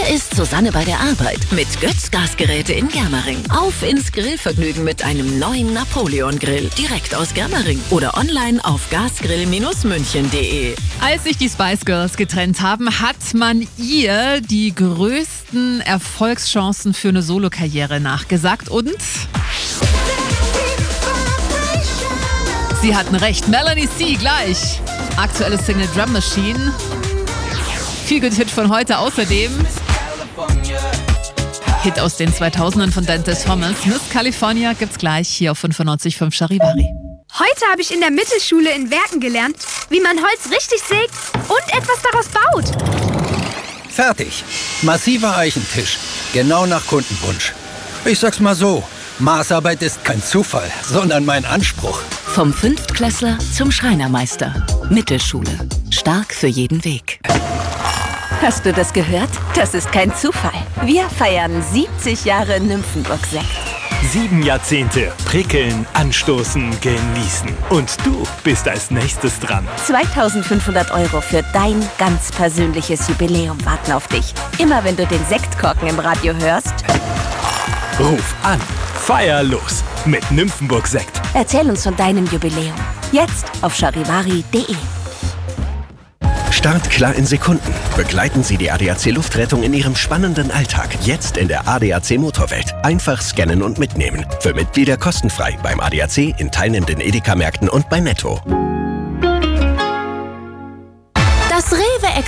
ist Susanne bei der Arbeit mit Götz Gasgeräte in Germering. Auf ins Grillvergnügen mit einem neuen Napoleon-Grill. Direkt aus Germering oder online auf gasgrill-münchen.de. Als sich die Spice Girls getrennt haben, hat man ihr die größten Erfolgschancen für eine Solokarriere nachgesagt und sie hatten recht. Melanie C. gleich. Aktuelle Single Drum Machine. Viel gut Hit von heute. Außerdem Hit aus den 2000ern von Dante Thomas. Miss California gibt's gleich hier auf 95.5 Charivari. Heute habe ich in der Mittelschule in Werken gelernt, wie man Holz richtig sägt und etwas daraus baut. Fertig. Massiver Eichentisch. Genau nach Kundenwunsch. Ich sag's mal so, Maßarbeit ist kein Zufall, sondern mein Anspruch. Vom Fünftklässler zum Schreinermeister. Mittelschule. Stark für jeden Weg. Hast du das gehört? Das ist kein Zufall. Wir feiern 70 Jahre Nymphenburg-Sekt. 7 Jahrzehnte prickeln, anstoßen, genießen. Und du bist als nächstes dran. 2.500 € für dein ganz persönliches Jubiläum warten auf dich. Immer wenn du den Sektkorken im Radio hörst. Ruf an, feier los mit Nymphenburg-Sekt. Erzähl uns von deinem Jubiläum. Jetzt auf charivari.de. Start klar in Sekunden. Begleiten Sie die ADAC Luftrettung in Ihrem spannenden Alltag. Jetzt in der ADAC Motorwelt. Einfach scannen und mitnehmen. Für Mitglieder kostenfrei beim ADAC, in teilnehmenden Edeka-Märkten und bei Netto.